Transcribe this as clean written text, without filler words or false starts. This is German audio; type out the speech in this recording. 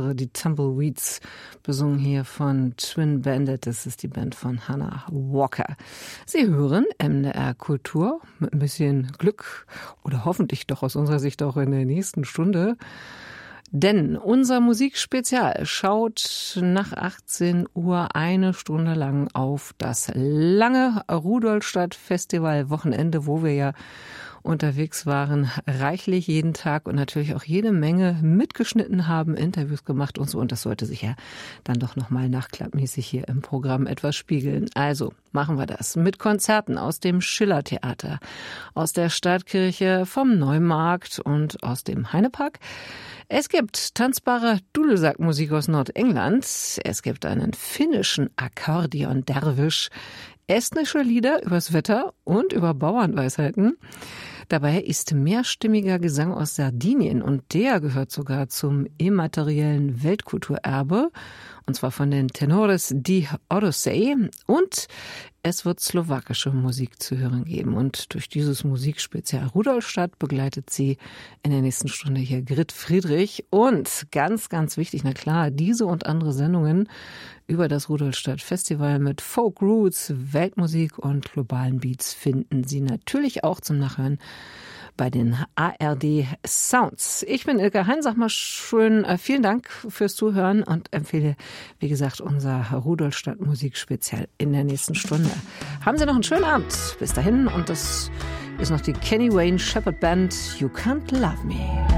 andere die Tumbleweeds, besungen hier von Twin Bandit. Das ist die Band von Hannah Walker. Sie hören MDR Kultur mit ein bisschen Glück oder hoffentlich doch aus unserer Sicht auch in der nächsten Stunde. Denn unser Musikspezial schaut nach 18 Uhr eine Stunde lang auf das lange Rudolstadt-Festival-Wochenende, wo wir ja unterwegs waren, reichlich jeden Tag und natürlich auch jede Menge mitgeschnitten haben, Interviews gemacht und so. Und das sollte sich ja dann doch nochmal nachklappmäßig hier im Programm etwas spiegeln. Also machen wir das mit Konzerten aus dem Schillertheater, aus der Stadtkirche, vom Neumarkt und aus dem Heinepark. Es gibt tanzbare Dudelsackmusik aus Nordengland. Es gibt einen finnischen Akkordeon-Derwisch, estnische Lieder übers Wetter und über Bauernweisheiten. Dabei ist mehrstimmiger Gesang aus Sardinien und der gehört sogar zum immateriellen Weltkulturerbe, und zwar von den Tenores di Odyssey. Und es wird slowakische Musik zu hören geben. Und durch dieses Musikspezial Rudolstadt begleitet sie in der nächsten Stunde hier Grit Friedrich. Und ganz, ganz wichtig, na klar, diese und andere Sendungen über das Rudolstadt Festival mit Folk Roots, Weltmusik und globalen Beats finden Sie natürlich auch zum Nachhören bei den ARD Sounds. Ich bin Ilka Hein, sag mal schön vielen Dank fürs Zuhören und empfehle, wie gesagt, unser Rudolstadt Musikspezial in der nächsten Stunde. Haben Sie noch einen schönen Abend. Bis dahin, und das ist noch die Kenny Wayne Shepherd Band, You Can't Love Me.